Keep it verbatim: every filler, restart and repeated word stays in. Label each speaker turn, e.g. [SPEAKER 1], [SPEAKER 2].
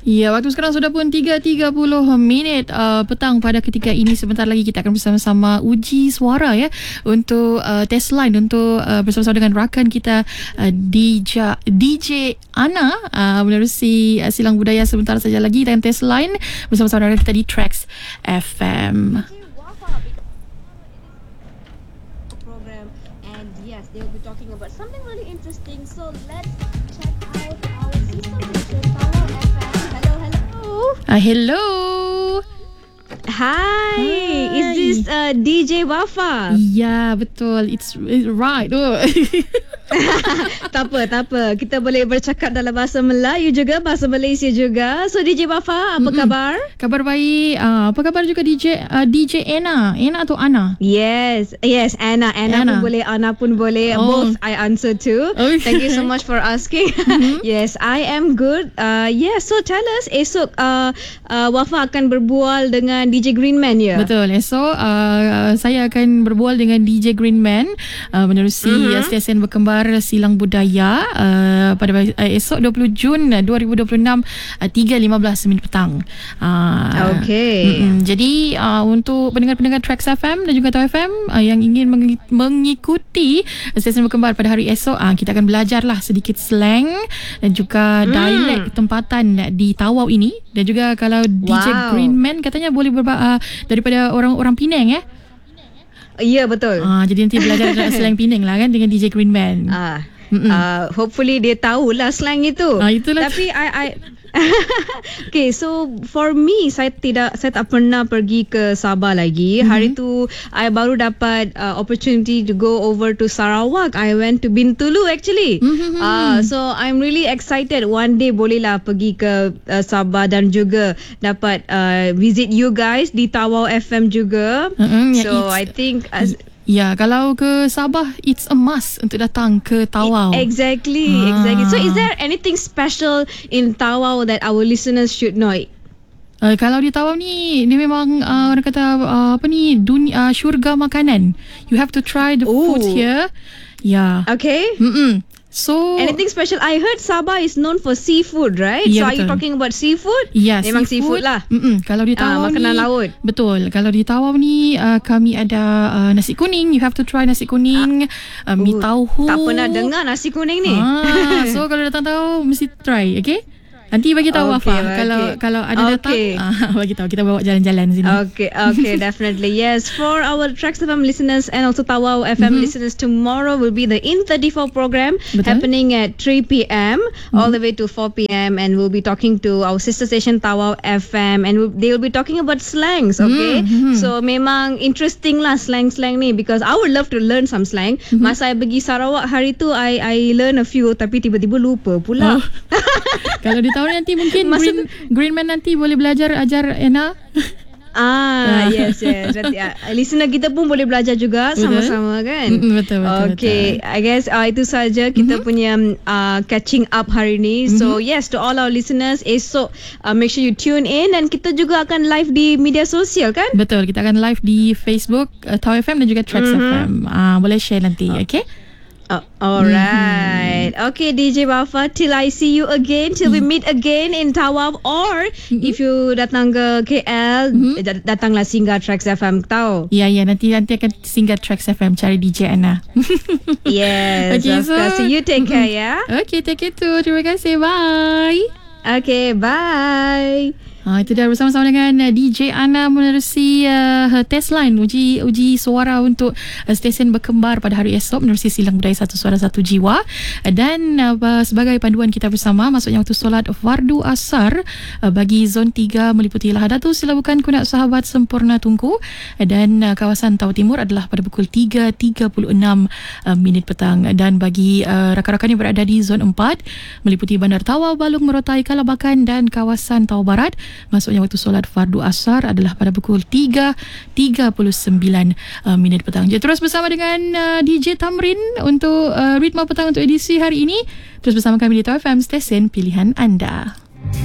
[SPEAKER 1] Ya, waktu sekarang sudah pun tiga tiga puluh minit uh, petang pada ketika ini. Sebentar lagi kita akan bersama-sama uji suara ya untuk uh, test line untuk uh, bersama-sama dengan rakan kita uh, D J D J Ana uh, menerusi uh, silang budaya sebentar saja lagi dan test line bersama-sama dengan kita di Tracks F M.
[SPEAKER 2] Program and yes, they will be talking about something really interesting. So let's check out our sister station, Tawau F M. Hello, hello.
[SPEAKER 1] Uh, hello.
[SPEAKER 2] Hi.
[SPEAKER 1] Hi.
[SPEAKER 2] Is this uh, D J Wafa?
[SPEAKER 1] Ya, betul. It's, it's right. Oh.
[SPEAKER 2] tak apa, tak apa. Kita boleh bercakap dalam bahasa Melayu juga, bahasa Malaysia juga. So D J Wafa, apa
[SPEAKER 1] Mm-mm.
[SPEAKER 2] khabar?
[SPEAKER 1] Kabar baik. Uh, apa khabar juga D J uh, D J Anna? Anna atau Ana?
[SPEAKER 2] Yes, yes, Anna. Anna,
[SPEAKER 1] Anna.
[SPEAKER 2] pun boleh, Anna pun boleh.
[SPEAKER 1] Oh.
[SPEAKER 2] Both I answer to.
[SPEAKER 1] Okay.
[SPEAKER 2] Thank you so much for asking.
[SPEAKER 1] Mm-hmm.
[SPEAKER 2] Yes, I am good. Uh, yeah, so tell us, esok uh, uh, Wafa akan berbual dengan D J Greenman ya?
[SPEAKER 1] Betul. Esok uh, saya akan berbual dengan D J Greenman uh, menerusi
[SPEAKER 2] Mhm.
[SPEAKER 1] uh, stesen berkembar Silang Budaya uh, pada uh, esok dua puluh Jun dua ribu dua puluh enam uh, tiga lima belas minit petang. Uh,
[SPEAKER 2] Okay.
[SPEAKER 1] mm-mm. Jadi uh, untuk pendengar-pendengar Tracks F M dan juga Tawau F M uh, yang ingin meng- mengikuti stesen berkembar pada hari esok, uh, kita akan belajarlah sedikit slang dan juga
[SPEAKER 2] Hmm.
[SPEAKER 1] dialek tempatan di Tawau ini. Dan juga kalau D J
[SPEAKER 2] Wow.
[SPEAKER 1] Greenman katanya boleh berba- uh, daripada orang-orang Penang ya.
[SPEAKER 2] Ya, betul.
[SPEAKER 1] Ah, jadi nanti belajar slang Penang lah kan dengan D J Greenman.
[SPEAKER 2] Ah,
[SPEAKER 1] Mm-mm.
[SPEAKER 2] uh, hopefully dia tahulah slang itu.
[SPEAKER 1] Ah, itulah.
[SPEAKER 2] Tapi I, I okay, so for me, saya tidak, saya tak pernah pergi ke Sabah lagi. Mm-hmm. Hari tu, I baru dapat uh, opportunity to go over to Sarawak. I went to Bintulu actually.
[SPEAKER 1] Mm-hmm.
[SPEAKER 2] Uh, so I'm really excited. One day bolehlah pergi ke uh, Sabah dan juga dapat uh, visit you guys di Tawau F M juga.
[SPEAKER 1] Mm-mm, yeah,
[SPEAKER 2] So
[SPEAKER 1] it's-
[SPEAKER 2] I think. As,
[SPEAKER 1] Ya, kalau ke Sabah, it's a must untuk datang ke Tawau.
[SPEAKER 2] Exactly,
[SPEAKER 1] Ah.
[SPEAKER 2] exactly. So is there anything special in Tawau that our listeners should know?
[SPEAKER 1] Uh, kalau di Tawau ni, dia memang uh, orang kata uh, apa ni, dunia uh, syurga makanan. You have to try the
[SPEAKER 2] Oh.
[SPEAKER 1] food here. Ya.
[SPEAKER 2] Okay.
[SPEAKER 1] Mm-mm. So
[SPEAKER 2] Anything special? I heard Sabah is known for seafood, right?
[SPEAKER 1] Yeah,
[SPEAKER 2] so are you
[SPEAKER 1] betul.
[SPEAKER 2] talking about seafood?
[SPEAKER 1] Ya,
[SPEAKER 2] Memang seafood lah.
[SPEAKER 1] Mm-mm. Kalau di
[SPEAKER 2] Ah,
[SPEAKER 1] Tawau
[SPEAKER 2] makanan
[SPEAKER 1] ni,
[SPEAKER 2] laut.
[SPEAKER 1] betul. Kalau di Tawau ni uh, kami ada uh, nasi kuning. You have to try nasi kuning, uh, mi
[SPEAKER 2] Oh,
[SPEAKER 1] tauhu.
[SPEAKER 2] Tak pernah dengar nasi kuning ni.
[SPEAKER 1] Ah, so kalau datang Tawau mesti try, okay? Nanti bagi tahu
[SPEAKER 2] Okay,
[SPEAKER 1] Wafa
[SPEAKER 2] okay.
[SPEAKER 1] kalau kalau ada
[SPEAKER 2] Okay.
[SPEAKER 1] datang, ah, bagi tahu kita bawa jalan-jalan sini.
[SPEAKER 2] Okay, okay, definitely. Yes, for our Tracks F M listeners and also Tawau F M
[SPEAKER 1] Mhm.
[SPEAKER 2] listeners, tomorrow will be the In thirty-four program
[SPEAKER 1] Betul.
[SPEAKER 2] happening at three p.m. all the way to four p.m. and we'll be talking to our sister station Tawau F M and we'll, they will be talking about slangs, okay?
[SPEAKER 1] Mhm.
[SPEAKER 2] So memang interesting lah slang-slang ni because I would love to learn some slang. Masa I pergi Sarawak hari tu, I I learn a few tapi tiba-tiba lupa pula.
[SPEAKER 1] Oh. Kalau di tahun nanti mungkin
[SPEAKER 2] Masa
[SPEAKER 1] Green, Greenman nanti boleh belajar ajar Anna.
[SPEAKER 2] Ah, yes, yes. Nanti, uh, listener kita pun boleh belajar juga
[SPEAKER 1] Betul.
[SPEAKER 2] sama-sama kan?
[SPEAKER 1] Mm-mm, betul, betul,
[SPEAKER 2] Okay, I guess uh, itu saja kita
[SPEAKER 1] Mm-hmm.
[SPEAKER 2] punya uh, catching up hari ni. So yes, to all our listeners, esok uh, make sure you tune in dan kita juga akan live di media sosial kan?
[SPEAKER 1] Betul, kita akan live di Facebook uh, Tawau F M dan juga Tracks
[SPEAKER 2] Mhm.
[SPEAKER 1] F M. Ah, boleh share nanti, okay?
[SPEAKER 2] Uh, alright. Okay, D J Wafa, till I see you again, till we meet again in Tawau or if you datang ke K L, dat- datanglah singgah Tracks F M tau.
[SPEAKER 1] Ya, ya, nanti nanti akan singgah Tracks F M cari D J Anna.
[SPEAKER 2] Yes,
[SPEAKER 1] Okay,
[SPEAKER 2] of
[SPEAKER 1] so-
[SPEAKER 2] course. So you take care, ya.
[SPEAKER 1] Okay, take it too. Terima kasih. Bye.
[SPEAKER 2] Okay, bye.
[SPEAKER 1] Ha, itu dah bersama-sama dengan uh, D J Ana menerusi uh, her test line uji uji suara untuk uh, stesen berkembar pada hari esok menerusi Silang Budaya Satu Suara Satu Jiwa. Uh, dan uh, sebagai panduan kita bersama, maksudnya waktu solat fardu asar uh, bagi zon tiga meliputi Lahadatu, Silabukan, Kunak Sahabat, Sempurna Tunku, uh, dan uh, kawasan Tawau Timur adalah pada pukul tiga tiga puluh enam uh, minit petang. Dan bagi uh, rakan-rakan yang berada di zon empat meliputi Bandar Tawau, Balung, Merotai, Kalabakan dan kawasan Tawau Barat, maksudnya waktu solat fardu asar adalah pada pukul tiga tiga puluh sembilan uh, minit petang. Jadi terus bersama dengan uh, D J Tamrin untuk uh, Ritma Petang untuk edisi hari ini. Terus bersama kami di Tawau F M, stesen pilihan anda.